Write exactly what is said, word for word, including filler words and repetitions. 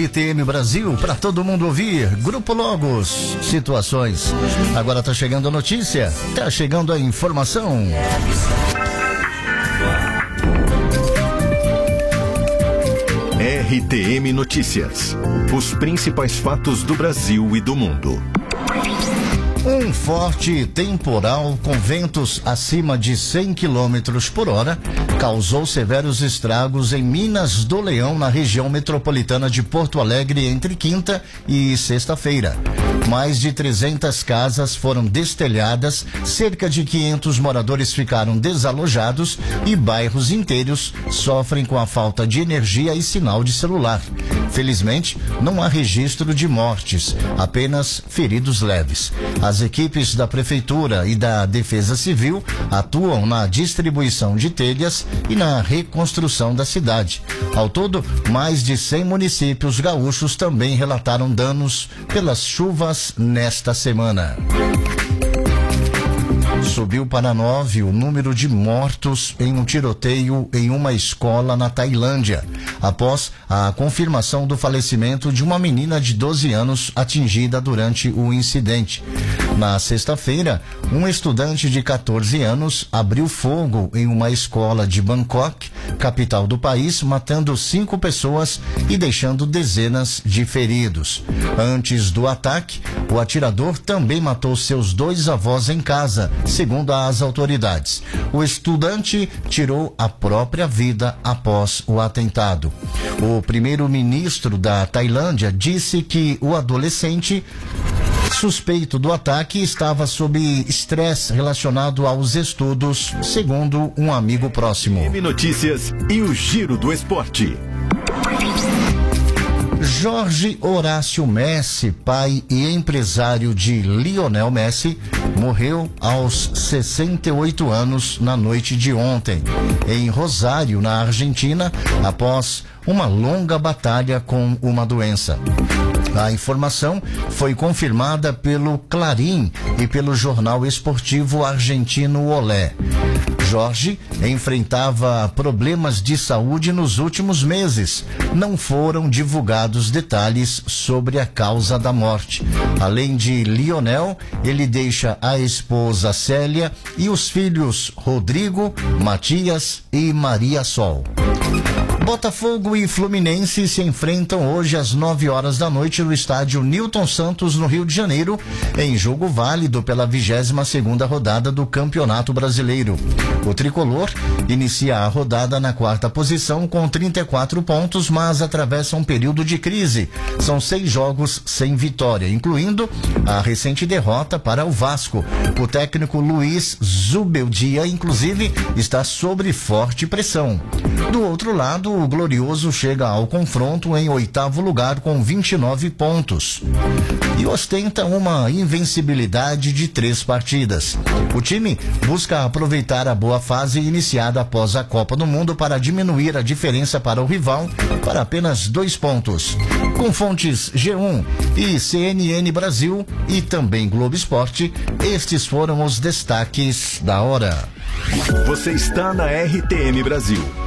R T M Brasil, para todo mundo ouvir. Grupo Logos, situações. Agora tá chegando a notícia, tá chegando a informação. R T M Notícias. Os principais fatos do Brasil e do mundo. Um forte temporal com ventos acima de cem quilômetros por hora causou severos estragos em Minas do Leão, na região metropolitana de Porto Alegre, entre quinta e sexta-feira. Mais de trezentas casas foram destelhadas, cerca de quinhentos moradores ficaram desalojados e bairros inteiros sofrem com a falta de energia e sinal de celular. Felizmente, não há registro de mortes, apenas feridos leves. As equipes da Prefeitura e da Defesa Civil atuam na distribuição de telhas e na reconstrução da cidade. Ao todo, mais de cem municípios gaúchos também relataram danos pelas chuvas nesta semana. Subiu para nove o número de mortos em um tiroteio em uma escola na Tailândia, após a confirmação do falecimento de uma menina de doze anos atingida durante o incidente. Na sexta-feira, um estudante de catorze anos abriu fogo em uma escola de Bangkok, capital do país, matando cinco pessoas e deixando dezenas de feridos. Antes do ataque, o atirador também matou seus dois avós em casa, segundo as autoridades. O estudante tirou a própria vida após o atentado. O primeiro-ministro da Tailândia disse que o adolescente suspeito do ataque estava sob estresse relacionado aos estudos, segundo um amigo próximo. R T M Notícias e o Giro do Esporte. Jorge Horácio Messi, pai e empresário de Lionel Messi, morreu aos sessenta e oito anos na noite de ontem, em Rosário, na Argentina, após uma longa batalha com uma doença. A informação foi confirmada pelo Clarim e pelo jornal esportivo argentino Olé. Jorge enfrentava problemas de saúde nos últimos meses. Não foram divulgados detalhes sobre a causa da morte. Além de Lionel, ele deixa a esposa Célia e os filhos Rodrigo, Matias e Maria Sol. Botafogo e Fluminense se enfrentam hoje às nove horas da noite no estádio Newton Santos, no Rio de Janeiro, em jogo válido pela vigésima segunda rodada do Campeonato Brasileiro. O tricolor inicia a rodada na quarta posição com trinta e quatro pontos, mas atravessa um período de crise. São seis jogos sem vitória, incluindo a recente derrota para o Vasco. O técnico Luiz Zubeldia, inclusive, está sob forte pressão. Do outro lado, o Glorioso chega ao confronto em oitavo lugar com vinte e nove pontos e ostenta uma invencibilidade de três partidas. O time busca aproveitar a boa fase iniciada após a Copa do Mundo para diminuir a diferença para o rival para apenas dois pontos. Com fontes G um e C N N Brasil e também Globo Esporte, estes foram os destaques da hora. Você está na R T M Brasil.